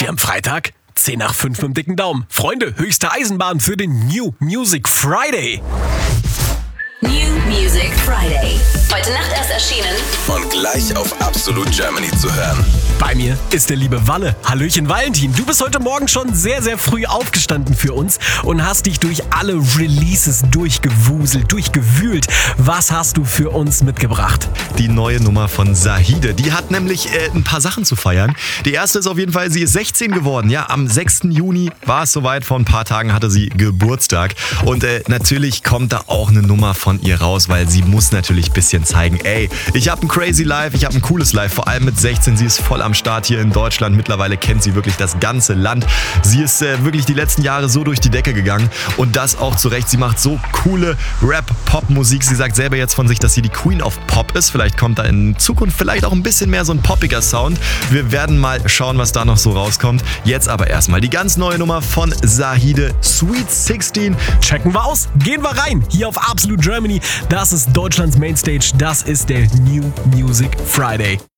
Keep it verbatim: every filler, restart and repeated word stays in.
hier am Freitag? zehn nach fünf mit dem dicken Daumen. Freunde, höchste Eisenbahn für den New Music Friday. New Music Friday. Heute Nacht erst erschienen. Und gleich auf Absolute Germany zu hören. Bei mir ist der liebe Walle. Hallöchen Valentin, du bist heute Morgen schon sehr, sehr früh aufgestanden für uns und hast dich durch alle Releases durchgewuselt, durchgewühlt. Was hast du für uns mitgebracht? Die neue Nummer von Zahide. Die hat nämlich äh, ein paar Sachen zu feiern. Die erste ist auf jeden Fall, sie ist sechzehn geworden. Ja, am sechsten Juni war es soweit. Vor ein paar Tagen hatte sie Geburtstag. Und äh, natürlich kommt da auch eine Nummer von ihr raus, weil sie muss natürlich ein bisschen zeigen, ey, ich habe ein crazy Life, ich habe ein cooles Life, vor allem mit sechzehn. Sie ist voll am Start hier in Deutschland. Mittlerweile kennt sie wirklich das ganze Land. Sie ist äh, wirklich die letzten Jahre so durch die Decke gegangen und das auch zu Recht. Sie macht so coole Rap-Pop-Musik. Sie sagt selber jetzt von sich, dass sie die Queen of Pop ist. Vielleicht kommt da in Zukunft vielleicht auch ein bisschen mehr so ein poppiger Sound. Wir werden mal schauen, was da noch so rauskommt. Jetzt aber erstmal die ganz neue Nummer von Zahide, Sweet sixteen. Checken wir aus, gehen wir rein, hier auf Absolute Germany. Das ist Deutschlands Mainstage, das ist der New Music Friday.